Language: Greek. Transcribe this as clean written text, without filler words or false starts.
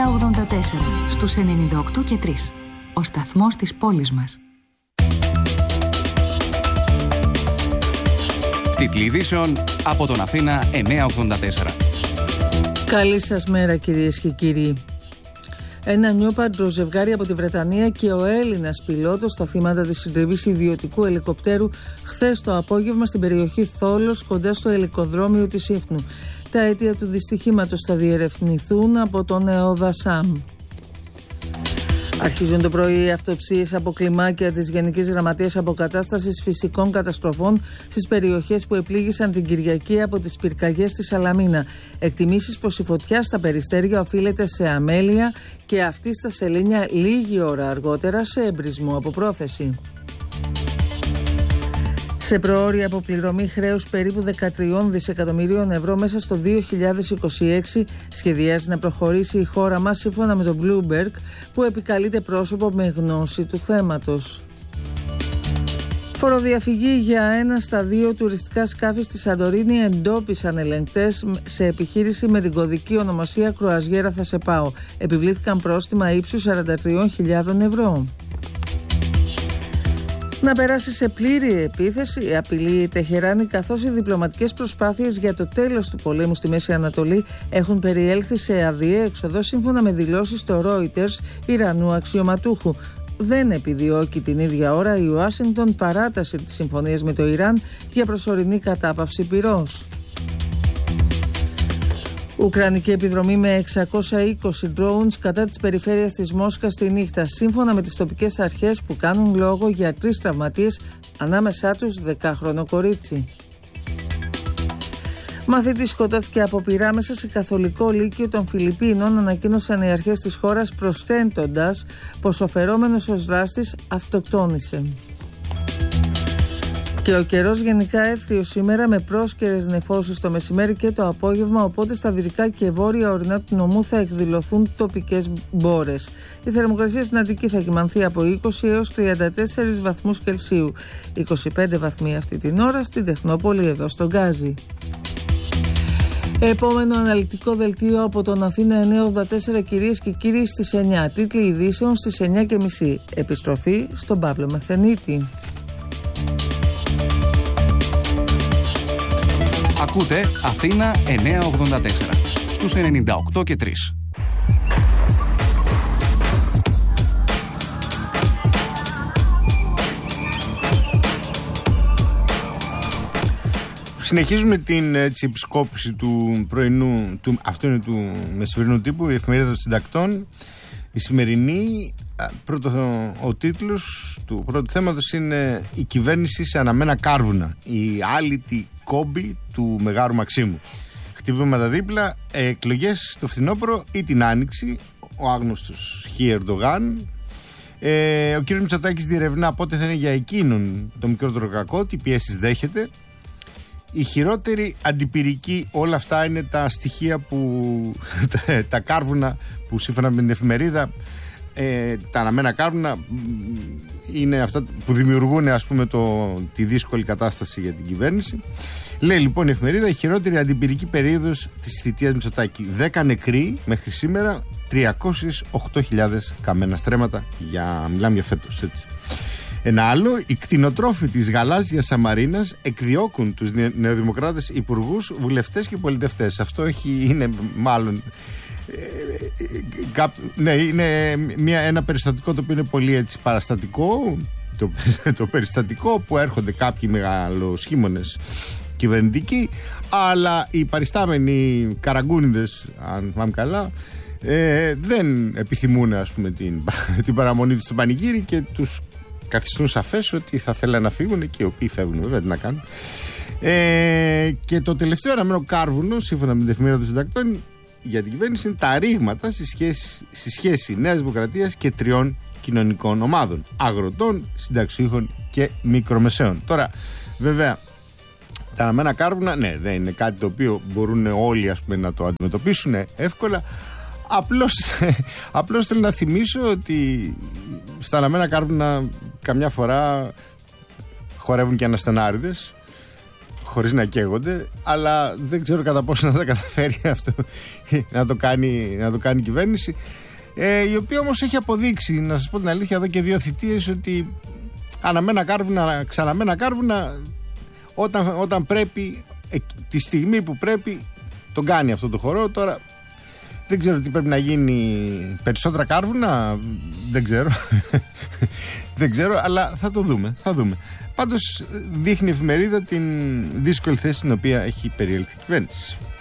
στους 98 και 3. Ο σταθμός της πόλης μας. Τίτλοι ειδήσεων από τον Αθήνα 984. Καλή σας μέρα κυρίες και κύριοι. Ένα νιώπαντρο ζευγάρι από τη Βρετανία και ο Έλληνας πιλότος στα θύματα της συντριβής ιδιωτικού ελικοπτέρου χθες το απόγευμα στην περιοχή Θόλος κοντά στο ελικοδρόμιο της Ίφνου. Τα αίτια του δυστυχήματος θα διερευνηθούν από τον ΕΟΔΑΣΑΜ. Αρχίζουν το πρωί αυτοψίες από κλιμάκια της Γενικής Γραμματείας Αποκατάστασης Φυσικών Καταστροφών στις περιοχές που επλήγησαν την Κυριακή από τις πυρκαγιές στη Σαλαμίνα. Εκτιμήσεις πως η φωτιά στα Περιστέρια οφείλεται σε αμέλεια και αυτή στα Σελήνια λίγη ώρα αργότερα σε εμπρισμό από πρόθεση. Σε προώρια αποπληρωμή χρέους περίπου 13 δισεκατομμυρίων ευρώ μέσα στο 2026 σχεδιάζει να προχωρήσει η χώρα μας σύμφωνα με τον Bloomberg, που επικαλείται πρόσωπο με γνώση του θέματος. Φοροδιαφυγή για ένα στα δύο τουριστικά σκάφη στη Σαντορίνη εντόπισαν ελεγκτές σε επιχείρηση με την κωδική ονομασία Κρουαζιέρα Θα Σε Πάω. Επιβλήθηκαν πρόστιμα ύψους 43.000 ευρώ. Να περάσει σε πλήρη επίθεση απειλεί η Τεχεράνη, καθώς οι διπλωματικές προσπάθειες για το τέλος του πολέμου στη Μέση Ανατολή έχουν περιέλθει σε αδειαία έξοδο, σύμφωνα με δηλώσεις στο Reuters Ιρανού αξιωματούχου. Δεν επιδιώκει την ίδια ώρα η Ουάσιγκτον παράταση της συμφωνίας με το Ιράν για προσωρινή κατάπαυση πυρός. Ουκρανική επιδρομή με 620 drones κατά της περιφέρειας της Μόσχας τη νύχτα, σύμφωνα με τις τοπικές αρχές που κάνουν λόγο για 3 τραυματίες, ανάμεσά τους 10χρονο κορίτσι. Μαθητής σκοτώθηκε από πυρά μέσα σε καθολικό λύκειο των Φιλιππίνων, ανακοίνωσαν οι αρχές της χώρας, προσθέτοντας πως ο φερόμενος ως δράστης αυτοκτόνησε. Και ο καιρός γενικά έθριος σήμερα με πρόσκαιρες νεφώσεις το μεσημέρι και το απόγευμα, οπότε στα δυτικά και βόρεια ορεινά του νομού θα εκδηλωθούν τοπικές μπόρες. Η θερμοκρασία στην Αττική θα κυμανθεί από 20 έως 34 βαθμούς Κελσίου. 25 βαθμοί αυτή την ώρα στην Τεχνόπολη, εδώ στο Γκάζι. Επόμενο αναλυτικό δελτίο από τον Αθήνα 984, κυρίες και κύριοι, στις 9. Τίτλοι ειδήσεων στις 9:30. Επιστροφή στον Παύλο Μεθενίτη. Ακούτε Αθήνα 984 στους 98 και 3. Συνεχίζουμε την επισκόπηση του πρωινού, αυτό είναι του μεσημερινού τύπου, η εφημερίδα των συντακτών. Η σημερινή, ο τίτλος του πρώτου θέματος είναι «Η κυβέρνηση σε αναμένα κάρβουνα. Η άλυτη κόμπη του Μεγάρου Μαξίμου». Χτυπήματα δίπλα, εκλογές το φθινόπωρο ή την άνοιξη. Ο άγνωστος Χ. Ερντογάν. Ο κ. Μητσοτάκης διερευνά πότε θα είναι για εκείνον το μικρότερο κακό, τι πιέσεις δέχεται. Η χειρότερη αντιπυρική, όλα αυτά είναι τα στοιχεία που τα κάρβουνα που σύμφωνα με την εφημερίδα, τα αναμένα κάρβουνα είναι αυτά που δημιουργούν, ας πούμε, τη δύσκολη κατάσταση για την κυβέρνηση. Λέει λοιπόν η εφημερίδα, η χειρότερη αντιπυρική περίοδος της θητείας Μητσοτάκη. 10 νεκροί μέχρι σήμερα, 308.000 καμένα στρέμματα, μιλάμε για φέτος, έτσι. Ένα άλλο, οι κτηνοτρόφοι της γαλάζιας Σαμαρίνας εκδιώκουν τους νεοδημοκράτες υπουργούς, βουλευτές και πολιτευτές. Αυτό είναι μάλλον ναι, είναι ένα περιστατικό το οποίο είναι πολύ έτσι παραστατικό, το περιστατικό που έρχονται κάποιοι μεγαλοσχήμονες κυβερνητικοί, αλλά οι παριστάμενοι καραγκούνιδες, αν πάμε καλά, δεν επιθυμούν, ας πούμε, την παραμονή τους στο πανηγύρι και τους καθιστούν σαφές ότι θα θέλουν να φύγουν, και οι οποίοι φεύγουν βέβαια, τι να κάνουν. Και το τελευταίο αναμένο κάρβουνο, σύμφωνα με την εφημερίδα των συντακτών, για την κυβέρνηση είναι τα ρήγματα στη σχέση Νέας Δημοκρατίας και 3 κοινωνικών ομάδων: αγροτών, συνταξιούχων και μικρομεσαίων. Τώρα, βέβαια, τα αναμένα κάρβουνα, ναι, δεν είναι κάτι το οποίο μπορούν όλοι, ας πούμε, να το αντιμετωπίσουν εύκολα. Απλώς θέλω να θυμίσω ότι στα αναμένα κάρβουνα καμιά φορά χορεύουν και αναστενάριδες, χωρίς να καίγονται, αλλά δεν ξέρω κατά πόσο να τα καταφέρει αυτό να το κάνει η κυβέρνηση, η οποία όμως έχει αποδείξει, να σας πω την αλήθεια, εδώ και 2 θητείες, ότι αναμένα κάρβουνα, ξαναμένα κάρβουνα, όταν πρέπει, τη στιγμή που πρέπει, τον κάνει αυτό το χορό. Τώρα δεν ξέρω τι πρέπει να γίνει, περισσότερα κάρβουνα, δεν ξέρω. Δεν ξέρω, αλλά θα το δούμε. Πάντως δείχνει η εφημερίδα την δύσκολη θέση στην οποία έχει περιέλθει η κυβέρνηση.